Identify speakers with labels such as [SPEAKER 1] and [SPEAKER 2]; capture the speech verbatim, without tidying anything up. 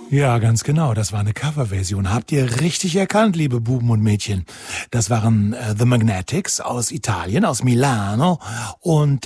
[SPEAKER 1] Ja, ganz genau. Das war eine Coverversion. Habt ihr richtig erkannt, liebe Buben und Mädchen. Das waren äh, The Magnetics aus Italien, aus Milano. Und